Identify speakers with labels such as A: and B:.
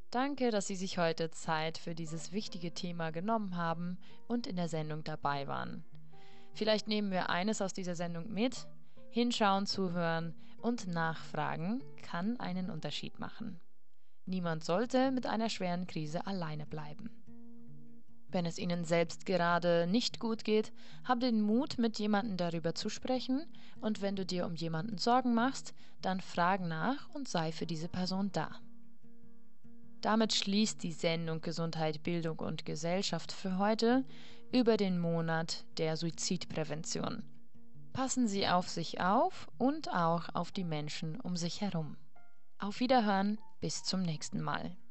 A: Danke, dass Sie sich heute Zeit für dieses wichtige Thema genommen haben und in der Sendung dabei waren. Vielleicht nehmen wir eines aus dieser Sendung mit. Hinschauen, zuhören und nachfragen kann einen Unterschied machen. Niemand sollte mit einer schweren Krise alleine bleiben. Wenn es Ihnen selbst gerade nicht gut geht, hab den Mut, mit jemandem darüber zu sprechen, und wenn du dir um jemanden Sorgen machst, dann frag nach und sei für diese Person da. Damit schließt die Sendung Gesundheit, Bildung und Gesellschaft für heute über den Monat der Suizidprävention. Passen Sie auf sich auf und auch auf die Menschen um sich herum. Auf Wiederhören, bis zum nächsten Mal.